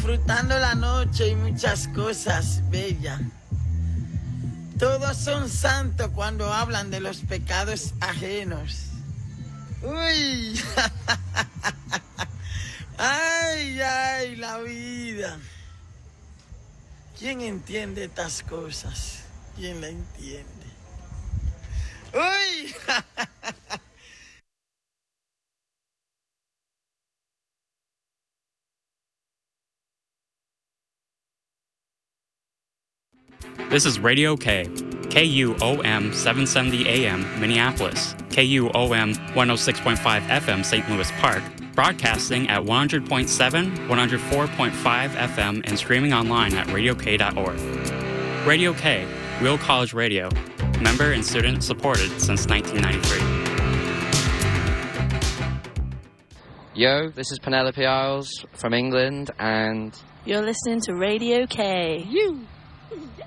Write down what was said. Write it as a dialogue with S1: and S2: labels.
S1: disfrutando la noche y muchas cosas bellas. Todos son santos cuando hablan de los pecados ajenos. Uy, ay, ay, la vida. ¿Quién entiende estas cosas? ¿Quién la entiende? Uy.
S2: This is Radio K, KUOM 770 AM, Minneapolis, KUOM 106.5 FM, St. Louis Park, broadcasting at 100.7, 104.5 FM, and streaming online at radiok.org. Radio K, Real College Radio, member and student supported since 1993.
S3: Yo, this is Penelope Isles from England, and
S4: you're listening to Radio K.